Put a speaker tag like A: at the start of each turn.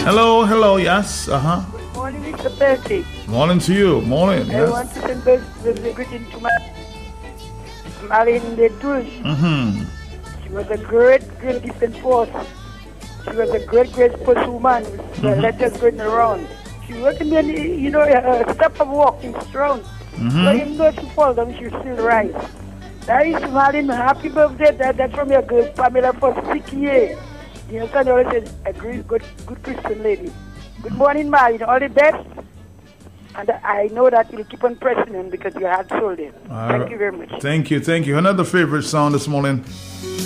A: Hello, hello, yes,
B: Morning, Mr. Percy.
A: Morning to you, morning,
B: I want
A: yes.
B: to send birthday greeting to my Marlene Letus.
A: Mm-hmm.
B: She was a great defense force. She was a great sportswoman. The letters going around. She wasn't any, a step of walking strong. So even though she falls down, she still rise. That is Marlene. Happy birthday. That's from your girl Pamela for 6 years. You understand? You always say a good Christian lady. Good morning, Marlene. All the best. And I know that you'll keep on pressing him because you had sold it. Thank you very much.
A: Thank you. Another favorite song this morning.